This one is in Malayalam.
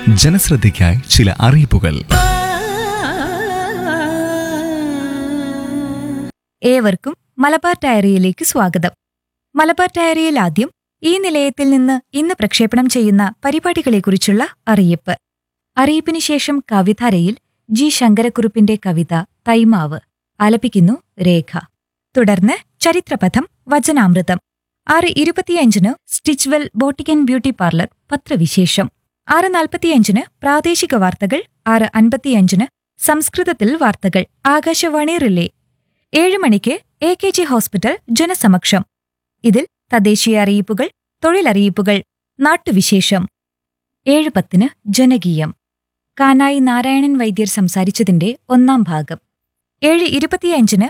ജനശ്രദ്ധയ്ക്കായി ചില അറിയിപ്പുകൾ. ഏവർക്കും മലബാർ ഡയറിയിലേക്ക് സ്വാഗതം. മലബാർ ഡയറിയിൽ ആദ്യം ഈ നിലയത്തിൽ നിന്ന് ഇന്ന് പ്രക്ഷേപണം ചെയ്യുന്ന പരിപാടികളെക്കുറിച്ചുള്ള അറിയിപ്പ്. അറിയിപ്പിന് ശേഷം കവിധാരയിൽ ജി ശങ്കരക്കുറുപ്പിന്റെ കവിത തൈമാവ് ആലപിക്കുന്നു രേഖ. തുടർന്ന് ചരിത്രപഥം വചനാമൃതം. 6:25 Stitchwell boutique and beauty parlour പത്രവിശേഷം. 6:45 പ്രാദേശിക വാർത്തകൾ. 6:55 സംസ്കൃതത്തിൽ വാർത്തകൾ ആകാശവാണി റിലേ. 7 മണിക്ക് AKG ഹോസ്പിറ്റൽ ജനസമക്ഷം. ഇതിൽ തദ്ദേശീയ അറിയിപ്പുകൾ, തൊഴിലറിയിപ്പുകൾ, നാട്ടുവിശേഷം. 7:10 ജനകീയം. കാനായി നാരായണൻ വൈദ്യർ സംസാരിച്ചതിന്റെ 1-ാം ഭാഗം. 7:25